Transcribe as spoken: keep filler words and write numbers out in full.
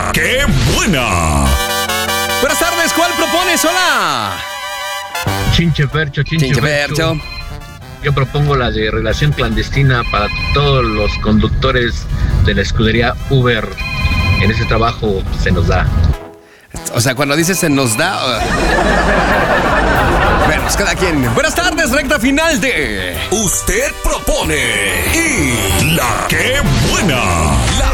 La que buena. Buenas tardes, ¿cuál propones? Hola. Chinche Percho, Chinche, Chinche Percho. Percho. Yo propongo la de relación clandestina para todos los conductores de la escudería Uber. En ese trabajo se nos da. O sea, cuando dices se nos da... Uh... Bueno, pues cada quien. Buenas tardes, recta final de... Usted propone y la que buena. La